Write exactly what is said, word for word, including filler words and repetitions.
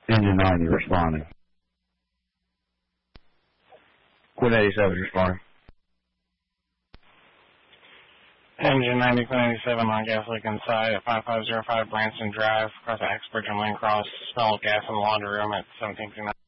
Engine ninety responding. Quinn eighty-seven responding. Engine ninety, Quinn eighty-seven on gas leak inside at five five zero five Branson Drive, across the Axbridge and Lane Cross. Smell of gas in the laundry room at seventeen fifty-nine.